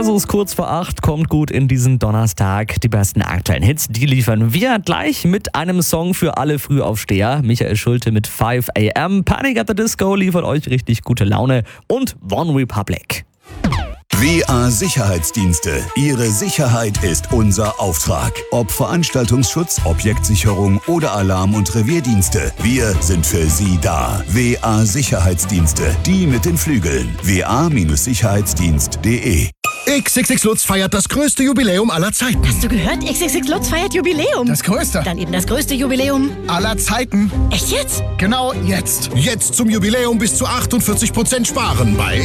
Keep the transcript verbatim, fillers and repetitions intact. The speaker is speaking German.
Versus kurz vor acht kommt gut in diesen Donnerstag. Die besten aktuellen Hits, die liefern wir gleich mit einem Song für alle Frühaufsteher. Michael Schulte mit five a m. Panic at the Disco liefert euch richtig gute Laune und One Republic. W A Sicherheitsdienste. Ihre Sicherheit ist unser Auftrag. Ob Veranstaltungsschutz, Objektsicherung oder Alarm- und Revierdienste. Wir sind für Sie da. W A Sicherheitsdienste. Die mit den Flügeln. w a Sicherheitsdienst punkt de. X X X Lutz feiert das größte Jubiläum aller Zeiten. Hast du gehört? X X X Lutz feiert Jubiläum. Das größte Dann eben das größte Jubiläum aller Zeiten. Echt jetzt? Genau jetzt. Jetzt zum Jubiläum bis zu achtundvierzig Prozent sparen bei